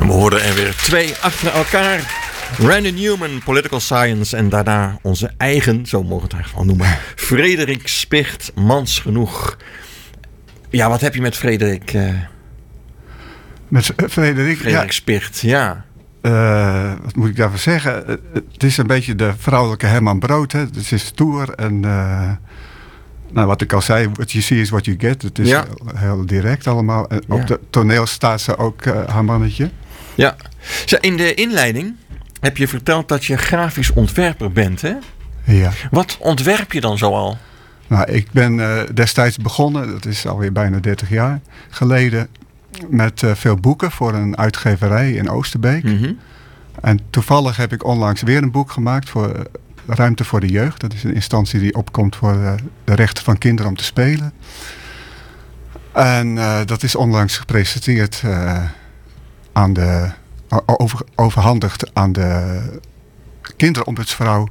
We hoorden er weer 2 achter elkaar. Randy Newman, Political Science. En daarna onze eigen, zo mogen we het eigenlijk wel noemen, Frederik Spicht, Mans Genoeg. Ja, wat heb je met Frederik? Met Frederik Spicht, ja. Wat moet ik daarvoor zeggen? Het is een beetje de vrouwelijke Herman Brood. Hè? Het is stoer en... wat ik al zei, what you see is what you get. Het is heel direct allemaal. En op het toneel staat ze ook haar mannetje. Ja. In de inleiding heb je verteld dat je grafisch ontwerper bent, hè? Ja. Wat ontwerp je dan zoal? Nou, ik ben destijds begonnen, dat is alweer bijna 30 jaar geleden, met veel boeken voor een uitgeverij in Oosterbeek. Mm-hmm. En toevallig heb ik onlangs weer een boek gemaakt voor Ruimte voor de Jeugd. Dat is een instantie die opkomt voor de rechten van kinderen om te spelen. En dat is onlangs gepresenteerd overhandigd aan de kinderombudsvrouw.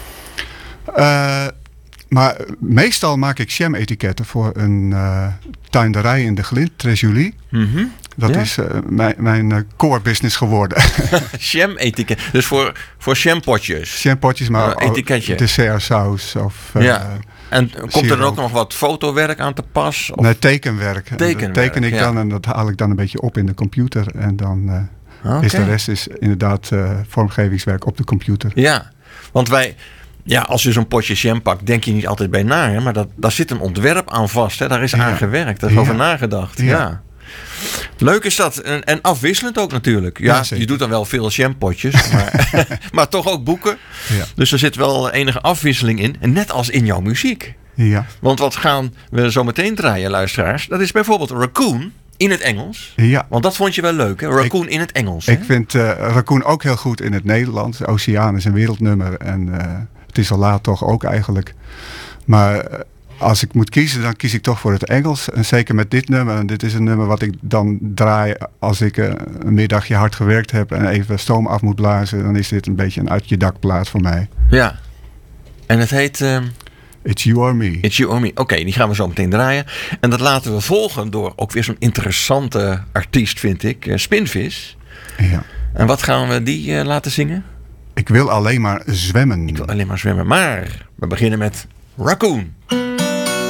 Maar meestal maak ik jam-etiketten voor een tuinderij in de Glint, Trejulie. Mm-hmm. Dat is mijn core business geworden. Jam-etiket, dus voor jampotjes? Jampotjes, maar etiketje. Dessertsaus of... En komt er dan ook nog wat fotowerk aan te pas? Of? Nee, tekenwerk. Dat teken ik dan en dat haal ik dan een beetje op in de computer. En dan is de rest inderdaad vormgevingswerk op de computer. Ja, want als je zo'n potje jam pakt, denk je niet altijd bij na. Hè? Maar daar zit een ontwerp aan vast. Hè? Daar is aan gewerkt. Daar is over nagedacht. Ja. Leuk is dat. En afwisselend ook natuurlijk. Ja, je doet dan wel veel jampotjes. Maar toch ook boeken. Ja. Dus er zit wel enige afwisseling in. En net als in jouw muziek. Ja. Want wat gaan we zo meteen draaien, luisteraars? Dat is bijvoorbeeld Raccoon in het Engels. Ja. Want dat vond je wel leuk, hè? Raccoon in het Engels. Ik vind Raccoon ook heel goed in het Nederlands. Oceaan is een wereldnummer. En het is al laat toch ook eigenlijk. Maar... als ik moet kiezen, dan kies ik toch voor het Engels. En zeker met dit nummer. En dit is een nummer wat ik dan draai als ik een middagje hard gewerkt heb en even stoom af moet blazen. Dan is dit een beetje een uit je dak plaat voor mij. Ja. En het heet... It's You or Me. It's You or Me. Oké, die gaan we zo meteen draaien. En dat laten we volgen door ook weer zo'n interessante artiest, vind ik. Spinvis. Ja. En wat gaan we die laten zingen? Ik wil alleen maar zwemmen. Ik wil alleen maar zwemmen. Maar we beginnen met Raccoon.